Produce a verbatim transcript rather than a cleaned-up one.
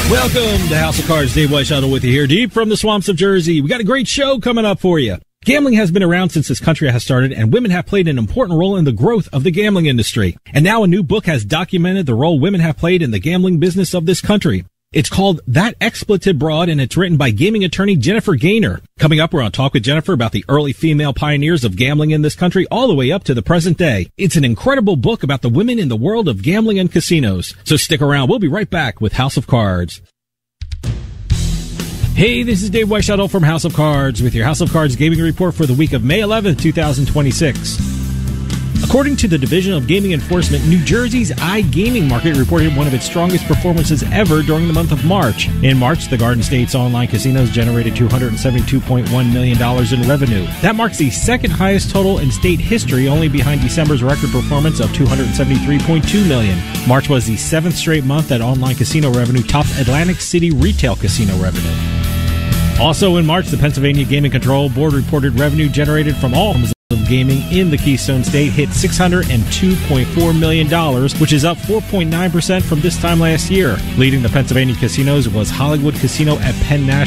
Welcome to House of Cards. Dave Weishuttle with you here, deep from the swamps of Jersey. We got a great show coming up for you. Gambling has been around since this country has started, and women have played an important role in the growth of the gambling industry. And now a new book has documented the role women have played in the gambling business of this country. It's called That Expletive Broad, and it's written by gaming attorney Jennifer Gaynor. Coming up, we're on Talk with Jennifer about the early female pioneers of gambling in this country all the way up to the present day. It's an incredible book about the women in the world of gambling and casinos. So stick around. We'll be right back with House of Cards. Hey, this is Dave Weishuttle from House of Cards with your House of Cards gaming report for the week of May eleventh, twenty twenty-six. According to the Division of Gaming Enforcement, New Jersey's iGaming market reported one of its strongest performances ever during the month of March. In March, the Garden State's online casinos generated two hundred seventy-two point one million dollars in revenue. That marks the second highest total in state history, only behind December's record performance of two hundred seventy-three point two million dollars. March was the seventh straight month that online casino revenue topped Atlantic City retail casino revenue. Also in March, the Pennsylvania Gaming Control Board reported revenue generated from all forms of gaming in the Keystone State hit six hundred two point four million dollars, which is up four point nine percent from this time last year. Leading the Pennsylvania casinos was Hollywood Casino at Penn National.